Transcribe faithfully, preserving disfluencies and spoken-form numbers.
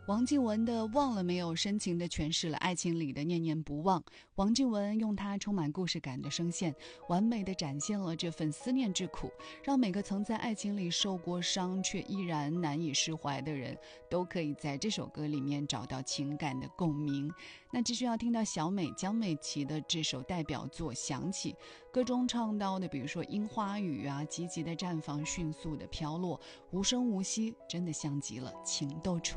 王靖雯的《忘了没有》深情地诠释了爱情里的念念不忘。王靖雯用她充满故事感的声线，完美地展现了这份思念之苦，让每个曾在爱情里受过伤却依然难以释怀的人，都可以在这首歌里面找到情感的共鸣。那继续要听到小美江美琪的这首代表作《想起》，歌中唱到的比如说樱花雨啊，积极的绽放，迅速的飘落，无声无息，真的像极了情窦初